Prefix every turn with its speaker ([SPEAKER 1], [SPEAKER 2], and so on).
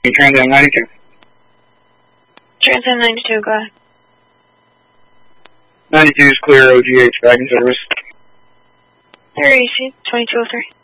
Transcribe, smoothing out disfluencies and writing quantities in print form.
[SPEAKER 1] Transam 92.
[SPEAKER 2] Transam 92, go ahead.
[SPEAKER 1] 92 is clear, OGH, back in service.
[SPEAKER 2] There, EC 2203.